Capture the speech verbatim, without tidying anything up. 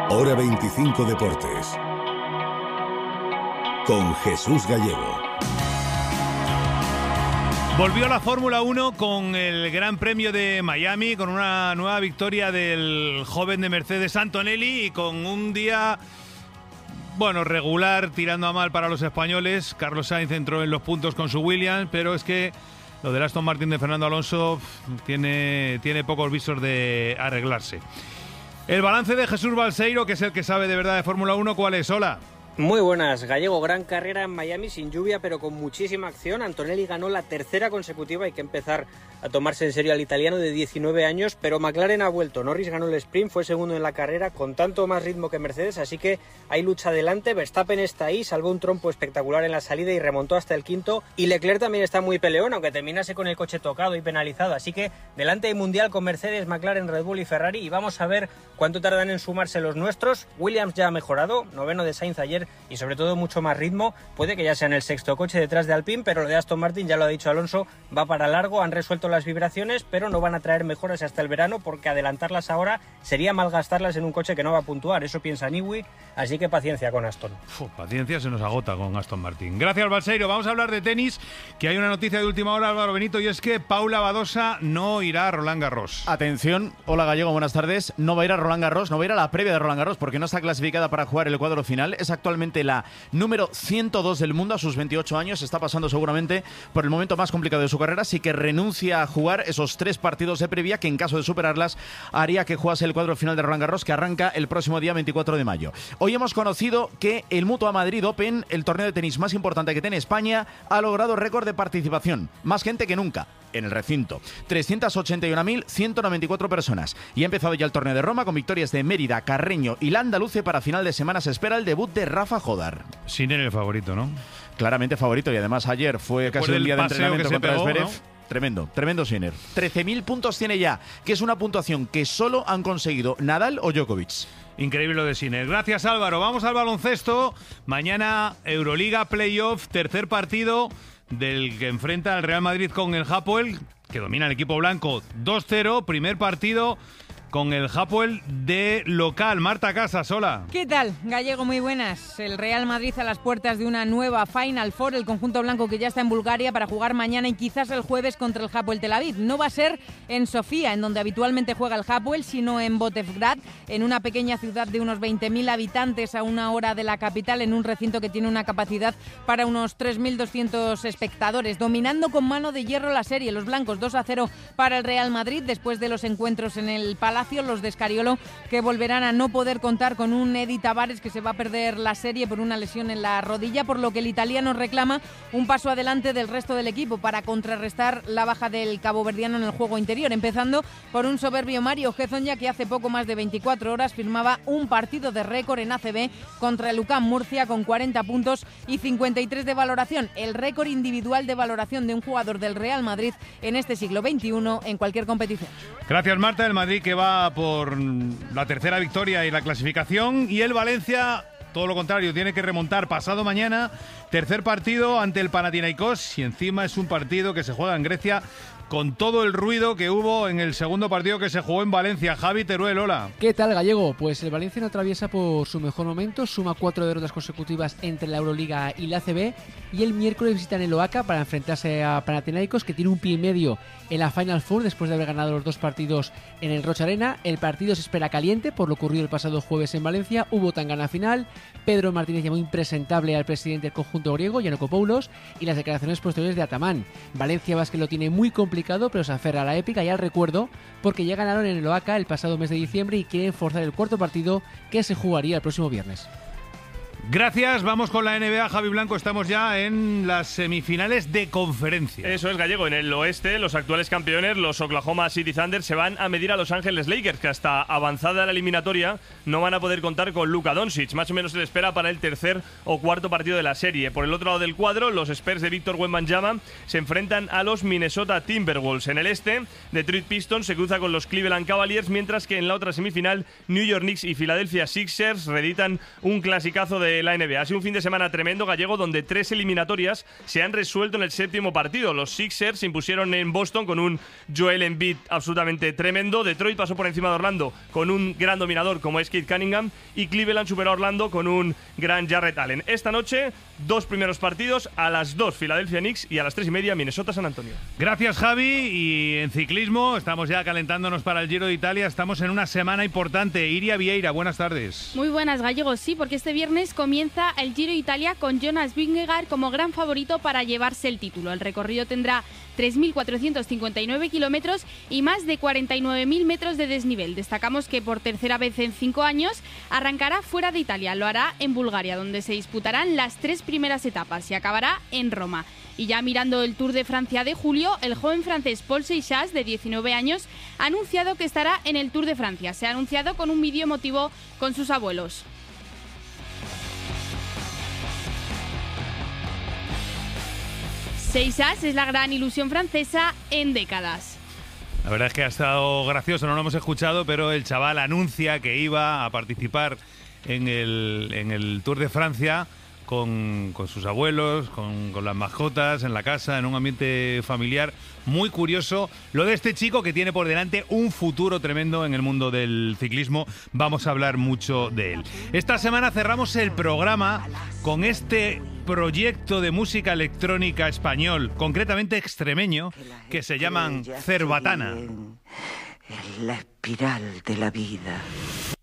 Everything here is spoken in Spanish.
Hora veinticinco Deportes. Con Jesús Gallego. Volvió la Fórmula uno con el Gran Premio de Miami, con una nueva victoria del joven de Mercedes Antonelli y con un día, bueno, regular, tirando a mal para los españoles. Carlos Sainz entró en los puntos con su Williams, pero es que lo del Aston Martin de Fernando Alonso tiene, tiene pocos visos de arreglarse. El balance de Jesús Balseiro, que es el que sabe de verdad de Fórmula uno, ¿cuál es? Hola. Muy buenas, Gallego. Gran carrera en Miami, sin lluvia, pero con muchísima acción. Antonelli ganó la tercera consecutiva. Hay que empezar a tomarse en serio al italiano de diecinueve años, pero McLaren ha vuelto. Norris ganó el sprint, fue segundo en la carrera, con tanto más ritmo que Mercedes, así que hay lucha adelante. Verstappen está ahí, salvó un trompo espectacular en la salida y remontó hasta el quinto. Y Leclerc también está muy peleón, aunque terminase con el coche tocado y penalizado. Así que delante hay mundial con Mercedes, McLaren, Red Bull y Ferrari. Y vamos a ver cuánto tardan en sumarse los nuestros. Williams ya ha mejorado, noveno de Sainz ayer, y sobre todo mucho más ritmo. Puede que ya sea en el sexto coche detrás de Alpine, pero lo de Aston Martin, ya lo ha dicho Alonso, va para largo. Han resuelto las vibraciones, pero no van a traer mejoras hasta el verano, porque adelantarlas ahora sería malgastarlas en un coche que no va a puntuar. Eso piensa Newey, así que paciencia con Aston. Uf, paciencia se nos agota con Aston Martin. Gracias, Balseiro. Vamos a hablar de tenis, que hay una noticia de última hora, Álvaro Benito, y es que Paula Badosa no irá a Roland Garros. Atención, hola Gallego, buenas tardes. No va a ir a Roland Garros, no va a ir a la previa de Roland Garros, porque no está clasificada para jugar el cuadro final. Es actualmente la número ciento dos del mundo a sus veintiocho años. Está pasando seguramente por el momento más complicado de su carrera, así que renuncia a jugar esos tres partidos de previa que, en caso de superarlas, haría que jugase el cuadro final de Roland Garros, que arranca el próximo día veinticuatro de mayo. Hoy hemos conocido que el Mutua Madrid Open, el torneo de tenis más importante que tiene España, ha logrado récord de participación. Más gente que nunca en el recinto. trescientas ochenta y una mil ciento noventa y cuatro personas. Y ha empezado ya el torneo de Roma con victorias de Mérida, Carreño y Landaluce. Para final de semana se espera el debut de Rafa Jodar. Sinner el favorito, ¿no? Claramente favorito, y además ayer fue Después casi un día de entrenamiento contra pegó, Zverev. ¿no? Tremendo, tremendo Sinner. trece mil puntos tiene ya, que es una puntuación que solo han conseguido Nadal o Djokovic. Increíble lo de Sinner. Gracias, Álvaro. Vamos al baloncesto. Mañana Euroliga Playoff, tercer partido del que enfrenta al Real Madrid con el Hapoel, que domina el equipo blanco dos cero. Primer partido con el Hapoel de local. Marta Casas, hola. ¿Qué tal, Gallego? Muy buenas. El Real Madrid a las puertas de una nueva Final Four, el conjunto blanco que ya está en Bulgaria para jugar mañana y quizás el jueves contra el Hapoel Tel Aviv. No va a ser en Sofía, en donde habitualmente juega el Hapoel, sino en Botevgrad, en una pequeña ciudad de unos veinte mil habitantes a una hora de la capital, en un recinto que tiene una capacidad para unos tres mil doscientos espectadores. Dominando con mano de hierro la serie, los blancos dos a cero para el Real Madrid, después de los encuentros en el Palacio. Los de Escariolo, que volverán a no poder contar con un Edi Tavares, que se va a perder la serie por una lesión en la rodilla, por lo que el italiano reclama un paso adelante del resto del equipo para contrarrestar la baja del caboverdiano en el juego interior, empezando por un soberbio Mario Hezonja, que hace poco más de veinticuatro horas firmaba un partido de récord en A C B contra el U C A M Murcia con cuarenta puntos y cincuenta y tres de valoración, el récord individual de valoración de un jugador del Real Madrid en este siglo veintiuno en cualquier competición. Gracias, Marta. El Madrid que va por la tercera victoria y la clasificación, y el Valencia, todo lo contrario, tiene que remontar pasado mañana, tercer partido ante el Panathinaikos, y encima es un partido que se juega en Grecia, con todo el ruido que hubo en el segundo partido que se jugó en Valencia. Javi Teruel, hola. ¿Qué tal, Gallego? Pues el Valencia no atraviesa por su mejor momento, suma cuatro derrotas consecutivas entre la Euroliga y la A C B, y el miércoles visitan el Oaca para enfrentarse a Panathinaikos, que tiene un pie y medio en la Final Four después de haber ganado los dos partidos en el Rocha Arena. El partido se espera caliente por lo ocurrido el pasado jueves en Valencia. Hubo tangana final, Pedro Martínez llamó impresentable al presidente del conjunto griego, Giannakopoulos, y las declaraciones posteriores de Ataman. Valencia Basket lo tiene muy complicado, pero se aferra a la épica y al recuerdo, porque ya ganaron en el Oaca el pasado mes de diciembre y quieren forzar el cuarto partido, que se jugaría el próximo viernes. Gracias, vamos con la N B A, Javi Blanco. Estamos ya en las semifinales de conferencia. Eso es, Gallego. En el oeste, los actuales campeones, los Oklahoma City Thunder, se van a medir a Los Ángeles Lakers, que hasta avanzada la eliminatoria no van a poder contar con Luka Doncic. Más o menos se le espera para el tercer o cuarto partido de la serie. Por el otro lado del cuadro, los Spurs de Víctor Wembanyama se enfrentan a los Minnesota Timberwolves. En el este, Detroit Pistons se cruza con los Cleveland Cavaliers, mientras que en la otra semifinal, New York Knicks y Philadelphia Sixers reeditan un clasicazo de de la N B A. Ha sido un fin de semana tremendo, Gallego, donde tres eliminatorias se han resuelto en el séptimo partido. Los Sixers se impusieron en Boston con un Joel Embiid absolutamente tremendo. Detroit pasó por encima de Orlando con un gran dominador como es Cade Cunningham. Y Cleveland superó a Orlando con un gran Jarrett Allen. Esta noche, dos primeros partidos. A las dos, Philadelphia Knicks, y a las tres y media, Minnesota San Antonio. Gracias, Javi. Y en ciclismo, estamos ya calentándonos para el Giro de Italia. Estamos en una semana importante. Iria Vieira, buenas tardes. Muy buenas, Gallegos. Sí, porque este viernes comienza el Giro de Italia con Jonas Vingegaard como gran favorito para llevarse el título. El recorrido tendrá tres mil cuatrocientos cincuenta y nueve kilómetros y más de cuarenta y nueve mil metros de desnivel. Destacamos que por tercera vez en cinco años arrancará fuera de Italia. Lo hará en Bulgaria, donde se disputarán las tres primeras etapas, y acabará en Roma. Y ya mirando el Tour de Francia de julio, el joven francés Paul Seixas, de diecinueve años, ha anunciado que estará en el Tour de Francia. Se ha anunciado con un vídeo emotivo con sus abuelos. Seixas es la gran ilusión francesa en décadas. La verdad es que ha estado gracioso, no lo hemos escuchado, pero el chaval anuncia que iba a participar en el, en el Tour de Francia con, con sus abuelos, con, con las mascotas, en la casa, en un ambiente familiar. Muy curioso lo de este chico que tiene por delante un futuro tremendo en el mundo del ciclismo. Vamos a hablar mucho de él. Esta semana cerramos el programa con este proyecto de música electrónica español, concretamente extremeño, que se llaman Cerbatana. En la espiral de la vida.